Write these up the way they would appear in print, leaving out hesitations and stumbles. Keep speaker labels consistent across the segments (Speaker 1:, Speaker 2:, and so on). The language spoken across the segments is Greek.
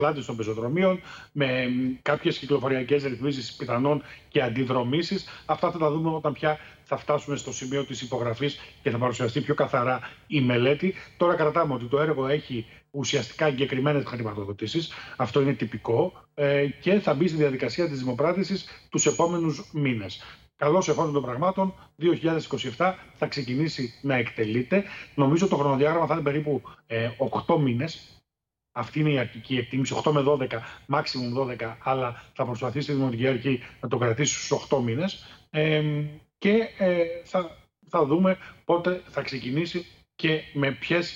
Speaker 1: πλάτης των πεζοδρομίων, με κάποιες κυκλοφοριακές ρυθμίσεις πιθανόν και αντιδρομήσεις. Αυτά θα τα δούμε όταν πια θα φτάσουμε στο σημείο της υπογραφής και θα παρουσιαστεί πιο καθαρά η μελέτη. Τώρα κρατάμε ότι το έργο έχει ουσιαστικά εγκεκριμένες χρηματοδοτήσεις. Αυτό είναι τυπικό και θα μπει στη διαδικασία της δημοπράτησης τους επόμενους μήνες. Καλώς εφόσον των πραγμάτων, 2027 θα ξεκινήσει να εκτελείται. Νομίζω το χρονοδιάγραμμα θα είναι περίπου 8 μήνες. Αυτή είναι η αρχική εκτίμηση, 8 με 12, maximum 12, αλλά θα προσπαθήσει η Δημοτική Αρχή να το κρατήσει στους 8 μήνες και θα δούμε πότε θα ξεκινήσει και με ποιες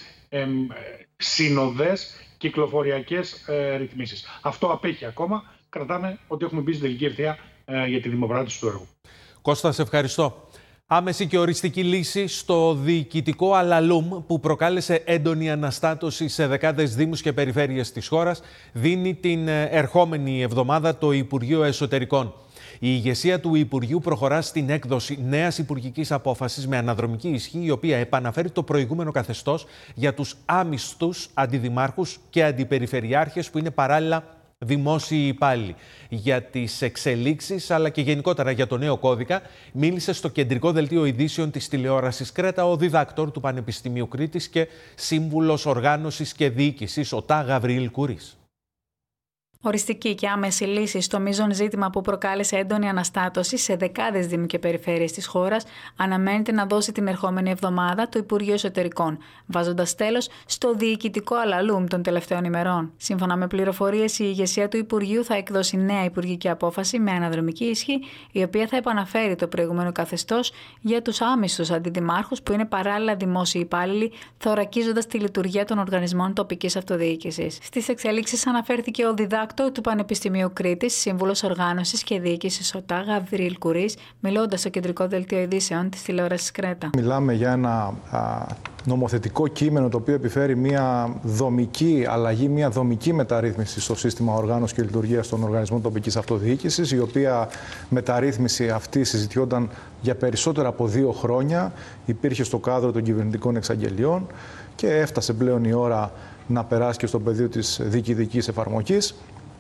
Speaker 1: συνοδές κυκλοφοριακές ρυθμίσεις. Αυτό απέχει ακόμα. Κρατάμε ότι έχουμε μπει στην τελική ευθεία για τη δημοπράτηση του έργου.
Speaker 2: Κώστα, σε ευχαριστώ. Άμεση και οριστική λύση στο διοικητικό αλαλούμ που προκάλεσε έντονη αναστάτωση σε δεκάδες δήμους και περιφέρειες της χώρας δίνει την ερχόμενη εβδομάδα το Υπουργείο Εσωτερικών. Η ηγεσία του Υπουργείου προχωρά στην έκδοση νέας υπουργικής απόφασης με αναδρομική ισχύ, η οποία επαναφέρει το προηγούμενο καθεστώς για τους άμιστους αντιδημάρχους και αντιπεριφερειάρχες που είναι παράλληλα δημόσιοι υπάλληλοι. Για τις εξελίξεις αλλά και γενικότερα για το νέο κώδικα μίλησε στο κεντρικό δελτίο ειδήσεων της τηλεόρασης Κρέτα ο διδάκτορ του Πανεπιστημίου Κρήτης και σύμβουλος οργάνωσης και διοίκησης ΟΤΑ Γαβριήλ Κουρής.
Speaker 3: Οριστική και άμεση λύση στο μείζον ζήτημα που προκάλεσε έντονη αναστάτωση σε δεκάδες δήμοι και περιφέρειες της χώρας αναμένεται να δώσει την ερχόμενη εβδομάδα το Υπουργείο Εσωτερικών, βάζοντας τέλος στο διοικητικό αλαλούμ των τελευταίων ημερών. Σύμφωνα με πληροφορίες, η ηγεσία του Υπουργείου θα εκδώσει νέα υπουργική απόφαση με αναδρομική ισχύ, η οποία θα επαναφέρει το προηγούμενο καθεστώς για τους άμιστους αντιδημάρχους που είναι παράλληλα δημόσιοι υπάλληλοι, θωρακίζοντας τη λειτουργία των οργανισμών τοπικής αυτοδιοίκησης. Στις εξελίξεις αναφέρθηκε ο διδάκτορ του Πανεπιστημίου Κρήτης, σύμβουλος οργάνωσης και διοίκησης ΟΤΑ Γαβριήλ Κουρής, μιλώντας στο κεντρικό δελτίο ειδήσεων της τηλεόρασης Κρέτα.
Speaker 4: Μιλάμε για ένα νομοθετικό κείμενο το οποίο επιφέρει μια δομική αλλαγή, μια δομική μεταρρύθμιση στο σύστημα οργάνωσης και λειτουργίας των οργανισμών τοπικής αυτοδιοίκησης, η οποία μεταρρύθμιση αυτή συζητιόταν για περισσότερα από 2 χρόνια, υπήρχε στο κάδρο των κυβερνητικών εξαγγελιών και έφτασε πλέον η ώρα να περάσει και στο πεδίο της διοικητικής εφαρμογής.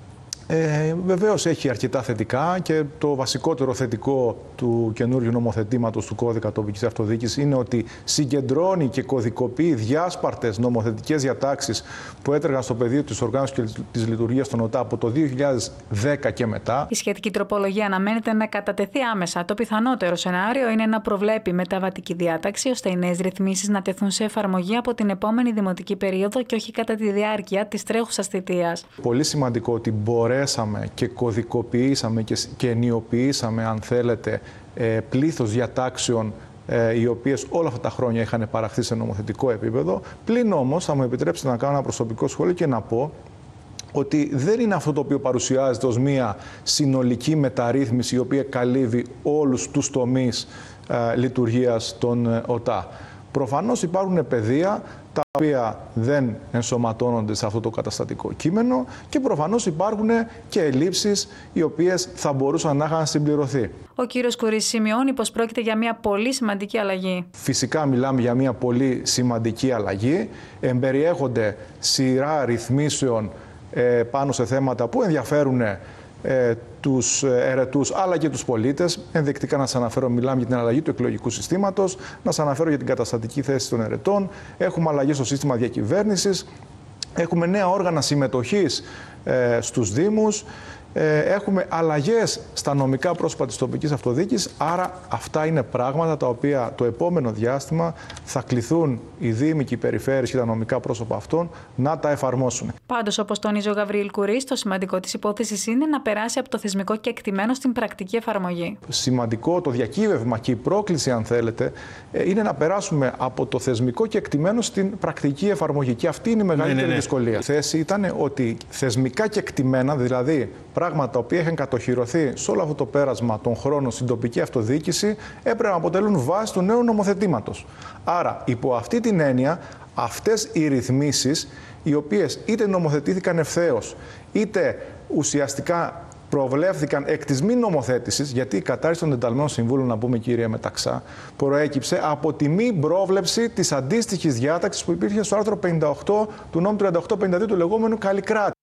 Speaker 4: Βεβαίως έχει αρκετά θετικά και το βασικότερο θετικό του καινούριου νομοθετήματος του κώδικα τοπικής αυτοδιοίκησης είναι ότι συγκεντρώνει και κωδικοποιεί διάσπαρτες νομοθετικές διατάξεις που έτρεγαν στο πεδίο της οργάνωσης και της λειτουργίας των ΟΤΑ από το 2010 και μετά.
Speaker 3: Η σχετική τροπολογία αναμένεται να κατατεθεί άμεσα. Το πιθανότερο σενάριο είναι να προβλέπει μεταβατική διάταξη ώστε οι νέες ρυθμίσεις να τεθούν σε εφαρμογή από την επόμενη δημοτική περίοδο και όχι κατά τη διάρκεια της τρέχουσας θητείας.
Speaker 4: Πολύ σημαντικό ότι μπορέσαμε και κωδικοποιήσαμε και ενιοποιήσαμε, αν θέλετε, πλήθος διατάξεων οι οποίες όλα αυτά τα χρόνια είχαν παραχθεί σε νομοθετικό επίπεδο. Πλην όμως, θα μου επιτρέψετε να κάνω ένα προσωπικό σχόλιο και να πω ότι δεν είναι αυτό το οποίο παρουσιάζεται ως μια συνολική μεταρρύθμιση η οποία καλύβει όλους τους τομείς λειτουργίας των ΟΤΑ. Προφανώς υπάρχουν πεδία τα οποία δεν ενσωματώνονται σε αυτό το καταστατικό κείμενο και προφανώς υπάρχουν και ελλείψεις οι οποίες θα μπορούσαν να είχαν συμπληρωθεί.
Speaker 3: Ο κύριος Κουρής σημειώνει πως πρόκειται για μια πολύ σημαντική αλλαγή.
Speaker 4: Φυσικά μιλάμε για μια πολύ σημαντική αλλαγή. Εμπεριέχονται σειρά ρυθμίσεων πάνω σε θέματα που ενδιαφέρουν τους ερετούς αλλά και τους πολίτες. Ενδεικτικά να σας αναφέρω, μιλάμε για την αλλαγή του εκλογικού συστήματος, να σας αναφέρω για την καταστατική θέση των ερετών, έχουμε αλλαγές στο σύστημα διακυβέρνησης, έχουμε νέα όργανα συμμετοχής στους Δήμους, έχουμε αλλαγές στα νομικά πρόσωπα της τοπικής αυτοδιοίκησης, άρα αυτά είναι πράγματα τα οποία το επόμενο διάστημα θα κληθούν οι Δήμοι και οι περιφέρειες και τα νομικά πρόσωπα αυτών να τα εφαρμόσουν.
Speaker 3: Πάντως, όπως τονίζει ο Γαβριήλ Κουρής, το σημαντικό της υπόθεσης είναι να περάσει από το θεσμικό κεκτημένο στην πρακτική εφαρμογή.
Speaker 4: Σημαντικό το διακύβευμα και η πρόκληση, αν θέλετε, είναι να περάσουμε από το θεσμικό κεκτημένο στην πρακτική εφαρμογή. Και αυτή είναι η μεγαλύτερη δυσκολία. Η θέση ήταν ότι θεσμικά κεκτημένα, δηλαδή πράγματα τα οποία είχαν κατοχυρωθεί σε όλο αυτό το πέρασμα των χρόνων στην τοπική αυτοδιοίκηση, έπρεπε να αποτελούν βάση του νέου νομοθετήματος. Άρα, υπό αυτή την έννοια, αυτές οι ρυθμίσεις, οι οποίες είτε νομοθετήθηκαν ευθέως, είτε ουσιαστικά προβλέφθηκαν εκ της μη νομοθέτησης, γιατί η κατάρριση των ενταλμένων συμβούλων, να πούμε κύριε Μεταξά, προέκυψε από τη μη πρόβλεψη της αντίστοιχης διάταξης που υπήρχε στο άρθρο 58 του νόμου 3852 του λεγόμενου Καλλικράτη.